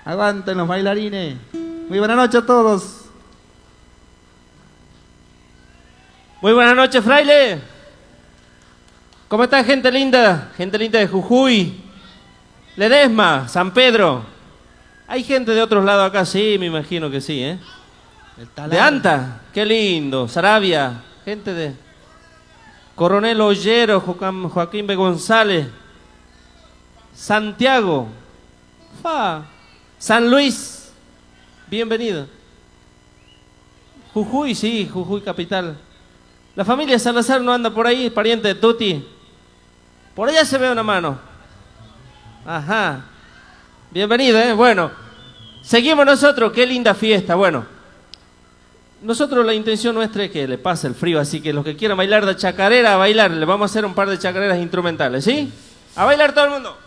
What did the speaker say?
Aguanten los bailarines. Muy buenas noches a todos. Muy buenas noches, fraile. ¿Cómo está, gente linda? Gente linda de Jujuy, Ledesma, San Pedro. Hay gente de otros lados acá, sí, me imagino que sí, ¿eh? De Anta, qué lindo. Saravia, gente de Coronel Ollero, Joaquín B. González, Santiago, San Luis, bienvenido. Jujuy, sí, Jujuy capital. La familia Salazar no anda por ahí, pariente de Tuti. Por allá se ve una mano. Ajá. Bienvenido, ¿eh? Bueno, seguimos nosotros, qué linda fiesta. Bueno, nosotros la intención nuestra es que le pase el frío, así que los que quieran bailar de chacarera, a bailar. Le vamos a hacer un par de chacareras instrumentales, ¿sí? A bailar todo el mundo.